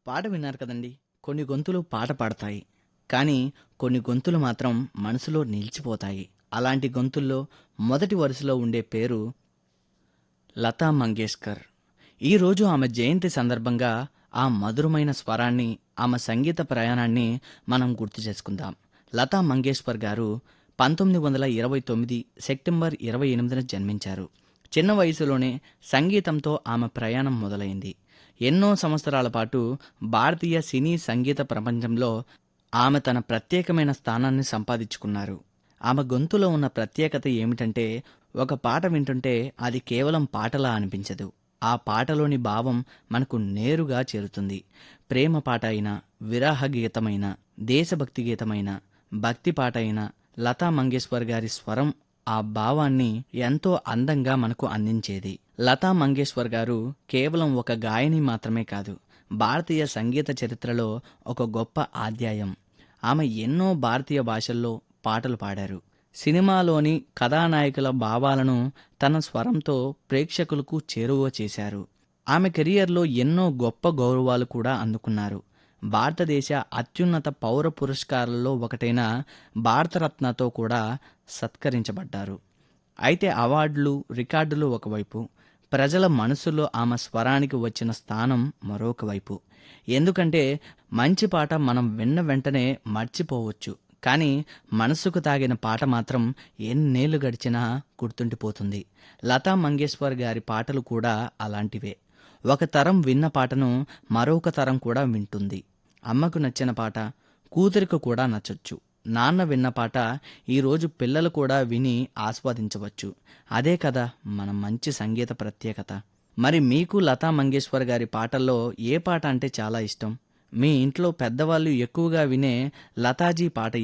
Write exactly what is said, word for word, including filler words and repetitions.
పాట విన్నారు కదండి. కొన్ని గొంతులు పాట పాడతాయి. కానీ కొన్ని గొంతులు మాత్రం మనసులో నిలిచిపోతాయి. అలాంటి గొంతుల్లో మొదటి వరుసలో ఉండే పేరు లతా మంగేష్కర్. ఈరోజు ఆమె జయంతి సందర్భంగా ఆ మధురమైన స్వరాన్ని, ఆమె సంగీత ప్రయాణాన్ని మనం గుర్తు చేసుకుందాం. లతా మంగేష్కర్ గారు పంతొమ్మిది వందల ఇరవై తొమ్మిది సెప్టెంబర్ ఇరవై ఎనిమిదిన జన్మించారు. చిన్న వయసులోనే సంగీతంతో ఆమె ప్రయాణం మొదలైంది. ఎన్నో సంవత్సరాల పాటు భారతీయ సినీ సంగీత ప్రపంచంలో ఆమె తన ప్రత్యేకమైన స్థానాన్ని సంపాదించుకున్నారు. ఆమె గొంతులో ఉన్న ప్రత్యేకత ఏమిటంటే, ఒక పాట వింటుంటే అది కేవలం పాటలా అనిపించదు. ఆ పాటలోని భావం మనకు నేరుగా చేరుతుంది. ప్రేమ పాట అయినా, విరహ గీతమైన, దేశభక్తి గీతమైన, భక్తి పాట అయినా లతా మంగేష్కర్ గారి స్వరం ఆ భావాన్ని ఎంతో అందంగా మనకు అందించేది. లతా మంగేష్కర్ గారు కేవలం ఒక గాయని మాత్రమే కాదు, భారతీయ సంగీత చరిత్రలో ఒక గొప్ప అధ్యాయం. ఆమె ఎన్నో భారతీయ భాషల్లో పాటలు పాడారు. సినిమాలోని కథానాయకుల భావాలను తన స్వరంతో ప్రేక్షకులకు చేరువ చేశారు. ఆమె కెరియర్లో ఎన్నో గొప్ప గౌరవాలు కూడా అందుకున్నారు. భారతదేశ అత్యున్నత పౌర పురస్కారాల్లో ఒకటైన భారతరత్నతో కూడా సత్కరించబడ్డారు. అయితే అవార్డులు, రికార్డులు ఒకవైపు, ప్రజల మనసులో ఆమె స్వరానికి వచ్చిన స్థానం మరొక వైపు. ఎందుకంటే మంచి పాట మనం విన్న వెంటనే మర్చిపోవచ్చు, కానీ మనసుకు తాగిన పాట మాత్రం ఎన్నేళ్లు గడిచినా గుర్తుండిపోతుంది. లతా మంగేష్కర్ గారి పాటలు కూడా అలాంటివే. ఒక తరం విన్న పాటను మరొక తరం కూడా వింటుంది. అమ్మకు నచ్చిన పాట కూతురికి కూడా నచ్చొచ్చు. నాన్న విన్న పాట ఈరోజు పిల్లలు కూడా విని ఆస్వాదించవచ్చు. అదే కదా మన మంచి సంగీత ప్రత్యేకత. మరి మీకు లతా మంగేష్కర్ గారి పాటల్లో ఏ పాట అంటే చాలా ఇష్టం? మీ ఇంట్లో పెద్దవాళ్ళు ఎక్కువగా వినే లతాజీ పాట